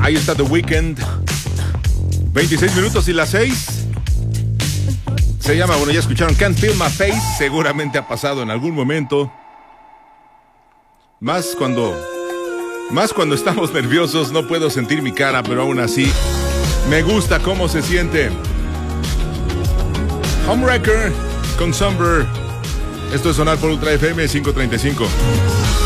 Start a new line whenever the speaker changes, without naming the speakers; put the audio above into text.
Ahí está The Weeknd. 26 minutos y las 6. Se llama, bueno, ya escucharon Can't Feel My Face. Seguramente ha pasado en algún momento. Más cuando estamos nerviosos, no puedo sentir mi cara, pero aún así me gusta cómo se siente. Homewrecker con Somber. Esto es Sonar por Ultra FM 535.